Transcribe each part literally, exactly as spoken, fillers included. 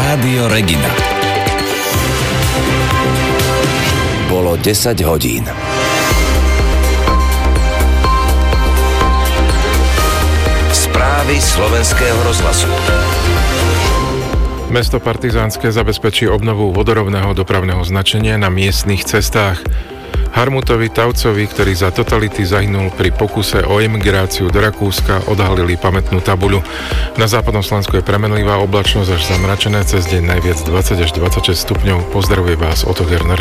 Rádio Regina. Bolo desať hodín. Správy slovenského rozhlasu. Mesto Partizánske zabezpečí obnovu vodorovného dopravného značenia na miestnych cestách. Harmutovi Taucovi, ktorý za totality zahynul pri pokuse o emigráciu do Rakúska, odhalili pamätnú tabuľu. Na západnom Slovensku je premenlivá oblačnosť až zamračené, cez deň najviac dvadsať až dvadsaťšesť stupňov. Pozdravuje vás Otto Gerner.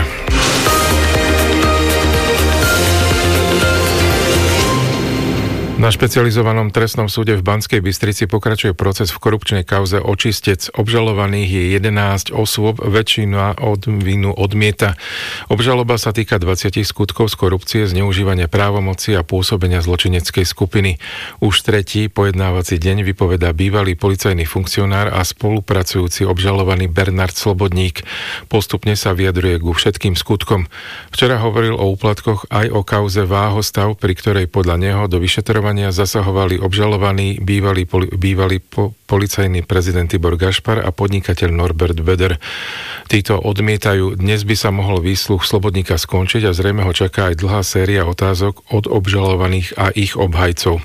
Na špecializovanom trestnom súde v Banskej Bystrici pokračuje proces v korupčnej kauze Očistec. Obžalovaných je jedenásť osôb, väčšina od vinu odmieta. Obžaloba sa týka dvadsať skutkov z korupcie, zneužívania právomoci a pôsobenia zločineckej skupiny. Už tretí pojednávací deň vypovedá bývalý policajný funkcionár a spolupracujúci obžalovaný Bernard Slobodník. Postupne sa vyjadruje ku všetkým skutkom. Včera hovoril o úplatkoch aj o kauze Váhostav, pri ktorej podľa neho do vyšetrovania zasahovali obžalovaní bývalý, poli, bývalý po, policajný prezident Tibor Gašpar a podnikateľ Norbert Beder. Títo odmietajú. Dnes by sa mohol výsluch Slobodníka skončiť a zrejme ho čaká aj dlhá séria otázok od obžalovaných a ich obhajcov.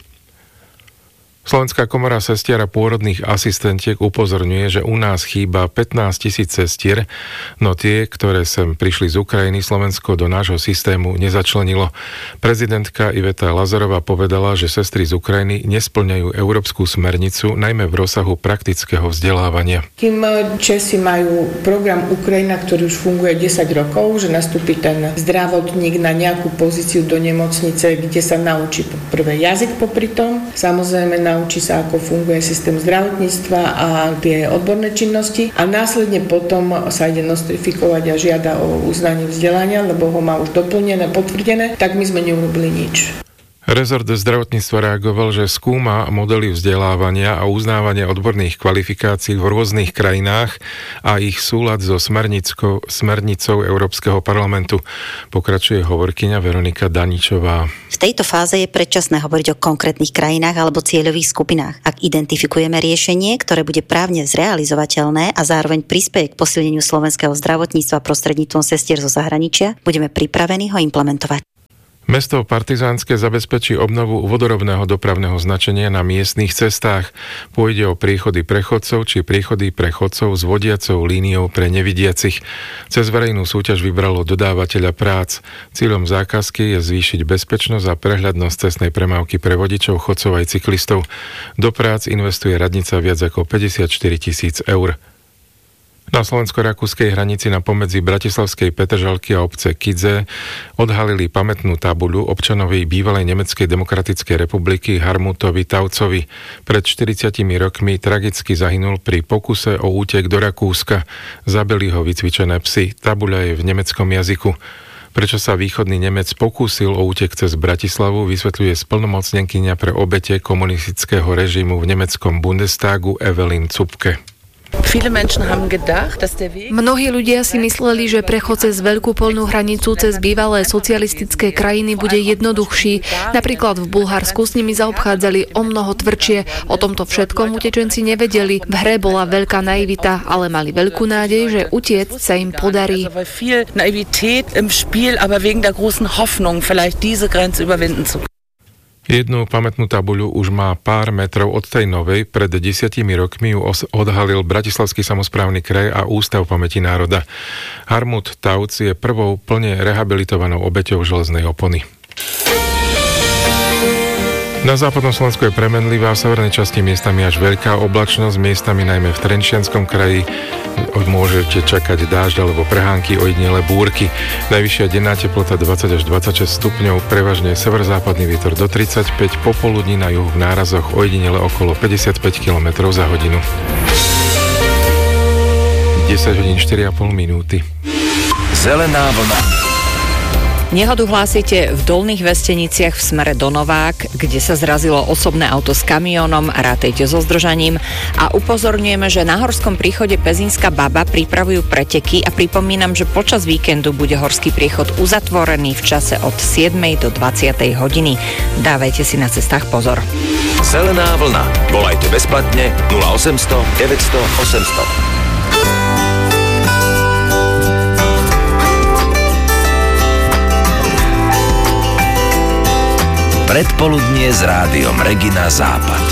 Slovenská komora sestier a pôrodných asistentiek upozorňuje, že u nás chýba pätnásť tisíc sestier, no tie, ktoré sem prišli z Ukrajiny, Slovensko do nášho systému nezačlenilo. Prezidentka Iveta Lazarová povedala, že sestry z Ukrajiny nesplňajú európsku smernicu, najmä v rozsahu praktického vzdelávania. Kým Česi majú program Ukrajina, ktorý už funguje desať rokov, že nastúpi ten zdravotník na nejakú pozíciu do nemocnice, kde sa naučí prvé jazyk popri tom, samozrejme na naučí sa, ako funguje systém zdravotníctva a tie odborné činnosti a následne potom sa ide nostrifikovať a žiada o uznanie vzdelania, lebo ho má už doplnené, potvrdené, tak my sme neurobili nič. Rezort zdravotníctva reagoval, že skúma modely vzdelávania a uznávania odborných kvalifikácií v rôznych krajinách a ich súlad so smernicou, smernicou Európskeho parlamentu. Pokračuje hovorkyňa Veronika Daničová. V tejto fáze je predčasné hovoriť o konkrétnych krajinách alebo cieľových skupinách. Ak identifikujeme riešenie, ktoré bude právne zrealizovateľné a zároveň prispeje k posilneniu slovenského zdravotníctva prostredníctvom sestier zo zahraničia, budeme pripravení ho implementovať. Mesto Partizánske zabezpečí obnovu vodorovného dopravného značenia na miestnych cestách. Pôjde o priechody pre chodcov či priechody pre chodcov s vodiacou líniou pre nevidiacich. Cez verejnú súťaž vybralo dodávateľa prác. Cieľom zákazky je zvýšiť bezpečnosť a prehľadnosť cestnej premávky pre vodičov, chodcov aj cyklistov. Do prác investuje radnica viac ako päťdesiatštyri tisíc eur. Na slovensko-rakúskej hranici na pomedzi Bratislavskej Petržalky a obce Kidze odhalili pamätnú tabuľu občanovi bývalej Nemeckej demokratickej republiky Harmutovi Taucovi. Pred štyridsiatimi rokmi tragicky zahynul pri pokuse o útek do Rakúska. Zabili ho vycvičené psy. Tabuľa je v nemeckom jazyku. Prečo sa východný Nemec pokúsil o útek cez Bratislavu, vysvetľuje splnomocnenkyňa pre obete komunistického režimu v nemeckom Bundestagu Evelyn Zupke. Mnohí ľudia si mysleli, že prechod cez veľkú poľnú hranicu cez bývalé socialistické krajiny bude jednoduchší. Napríklad v Bulharsku s nimi zaobchádzali o mnoho tvrdšie. O tomto všetkom utečenci nevedeli. V hre bola veľká naivita, ale mali veľkú nádej, že utiecť sa im podarí. Jednu pamätnú tabuľu už má pár metrov od tej novej. Pred desiatimi rokmi ju odhalil Bratislavský samosprávny kraj a Ústav pamäti národa. Harmut Tauc je prvou plne rehabilitovanou obeťou železnej opony. Na západnom Slovensku je premenlivá, v severnej časti miestami až veľká oblačnosť, miestami najmä v Trenčianskom kraji môžete čakať dážď alebo prehánky, ojedinele búrky. Najvyššia denná teplota dvadsať až dvadsaťšesť stupňov, prevažne severozápadný vietor do tridsaťpäť, popoludní na juhu v nárazoch ojedinele okolo päťdesiatpäť kilometrov za hodinu. desať hodín štyri a pol minúty. Zelená vlna. Nehodu hlásite v Dolných Vesteniciach v smere do Novák, kde sa zrazilo osobné auto s kamiónom, rátejte so zdržaním, a upozorňujeme, že na horskom príchode Pezínska Baba pripravujú preteky a pripomínam, že počas víkendu bude horský priechod uzatvorený v čase od siedmej do dvadsiatej hodiny. Dávajte si na cestách pozor. Zelená vlna. Volajte bezplatne nula osemsto deväťsto osemsto. Predpoludnie s rádiom Regina Západ.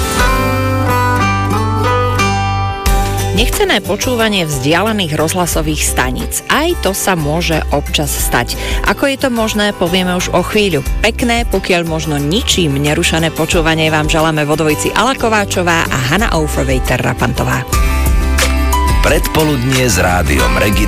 Nechcené počúvanie vzdialených rozhlasových staníc. Aj to sa môže občas stať. Ako je to možné, povieme už o chvíľu. Pekné, pokiaľ možno ničím nerušené počúvanie vám želáme vo dvojici Ala Kováčová a Hanna Aufrovej-Terrapantová. Predpoludnie s rádiom Regina